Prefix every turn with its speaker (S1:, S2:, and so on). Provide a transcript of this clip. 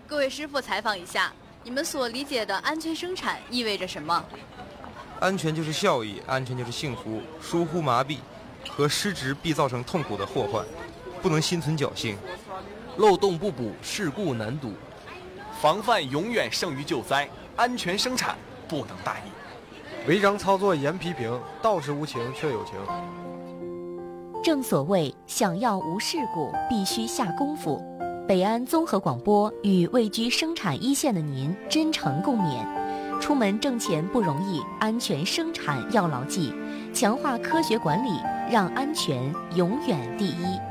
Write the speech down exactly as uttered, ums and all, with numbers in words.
S1: 各位师傅，采访一下，你们所理解的安全生产意味着什么？
S2: 安全就是效益，安全就是幸福。疏忽麻痹和失职必造成痛苦的祸患，不能心存侥幸。
S3: 漏洞不补，事故难堵。
S4: 防范永远胜于救灾，安全生产不能大意。
S5: 违章操作严批评，道之无情却有情。
S6: 正所谓想要无事故，必须下功夫。北安综合广播与位居生产一线的您真诚共勉。出门挣钱不容易，安全生产要牢记，强化科学管理，让安全永远第一。